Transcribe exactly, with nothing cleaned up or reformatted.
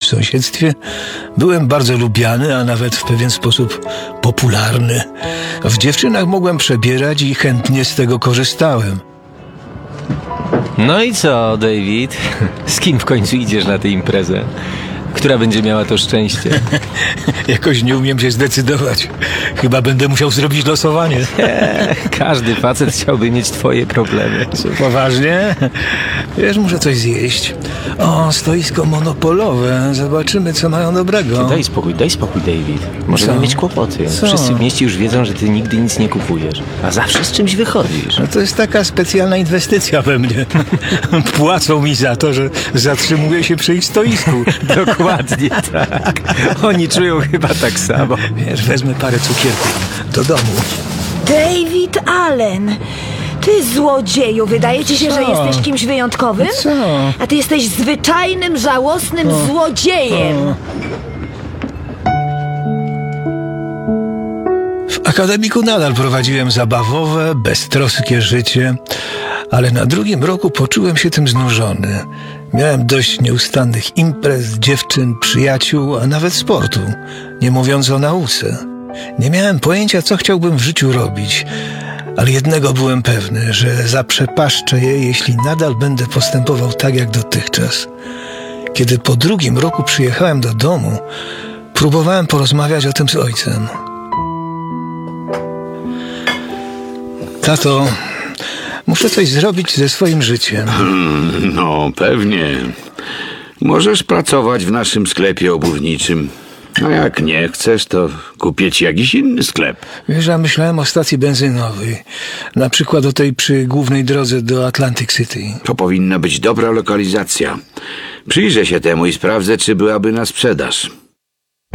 sąsiedztwie. Byłem bardzo lubiany, a nawet w pewien sposób popularny. W dziewczynach mogłem przebierać i chętnie z tego korzystałem. No i co, David? Z kim w końcu idziesz na tę imprezę? Która będzie miała to szczęście? Jakoś nie umiem się zdecydować. Chyba będę musiał zrobić losowanie. Eee, każdy facet chciałby mieć twoje problemy. Co, poważnie? Wiesz, muszę coś zjeść. O, stoisko monopolowe. Zobaczymy, co mają dobrego. Daj spokój, daj spokój, David. Możemy Co? mieć kłopoty. Co? Wszyscy w mieście już wiedzą, że ty nigdy nic nie kupujesz. A zawsze z czymś wychodzisz. No to jest taka specjalna inwestycja we mnie. Płacą mi za to, że zatrzymuję się przy ich stoisku. Dokładnie tak. Oni czują chyba tak samo. Wiesz, wezmę parę cukierków do domu. David Allen! Ty złodzieju, wydaje ci się, że Co? jesteś kimś wyjątkowym? Co? A ty jesteś zwyczajnym, żałosnym złodziejem! W akademiku nadal prowadziłem zabawowe, beztroskie życie, ale na drugim roku poczułem się tym znużony. Miałem dość nieustannych imprez, dziewczyn, przyjaciół, a nawet sportu, nie mówiąc o nauce. Nie miałem pojęcia, co chciałbym w życiu robić, ale jednego byłem pewny, że zaprzepaszczę je, jeśli nadal będę postępował tak jak dotychczas. Kiedy po drugim roku przyjechałem do domu, próbowałem porozmawiać o tym z ojcem. Tato, muszę coś zrobić ze swoim życiem. No, pewnie. Możesz pracować w naszym sklepie obuwniczym. A jak nie chcesz, to kupię ci jakiś inny sklep. Wiesz, ja myślałem o stacji benzynowej. Na przykład o tej przy głównej drodze do Atlantic City. To powinna być dobra lokalizacja. Przyjrzę się temu i sprawdzę, czy byłaby na sprzedaż.